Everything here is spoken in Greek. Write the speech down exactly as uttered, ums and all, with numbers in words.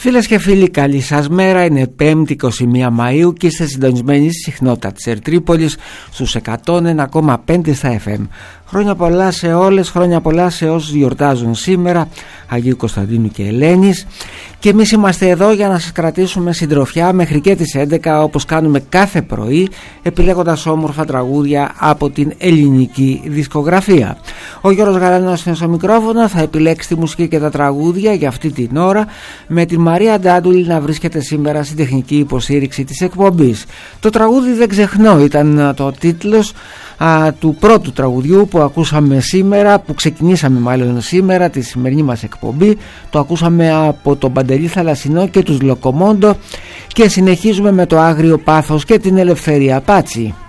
Φίλες και φίλοι, καλή σας μέρα. Είναι πέμπτη εικοστή πρώτη Μαΐου και είστε συντονισμένοι στη συχνότητα της Ερτρίπολης στους εκατόν ένα κόμμα πέντε στα εφ εμ. Χρόνια πολλά σε όλες, χρόνια πολλά σε όσους γιορτάζουν σήμερα, Αγίου Κωνσταντίνου και Ελένης. Και εμείς είμαστε εδώ για να σας κρατήσουμε συντροφιά μέχρι και τις έντεκα, όπως κάνουμε κάθε πρωί, επιλέγοντας όμορφα τραγούδια από την ελληνική δισκογραφία. Ο Γιώργος Γαλανός είναι στο μικρόφωνο, θα επιλέξει τη μουσική και τα τραγούδια για αυτή την ώρα, με την Μαρία Ντάντουλη να βρίσκεται σήμερα στην τεχνική υποστήριξη της εκπομπής. Το τραγούδι «Δεν ξεχνώ» ήταν το τίτλος α, του πρώτου τραγουδιού που ακούσαμε σήμερα, που ξεκινήσαμε μάλλον σήμερα τη σημερινή μας εκπομπή. Το ακούσαμε από τον Παντελή Θαλασσινό και τους Λοκομόντο και συνεχίζουμε με το Άγριο Πάθος και την Ελευθερία Πάτσι.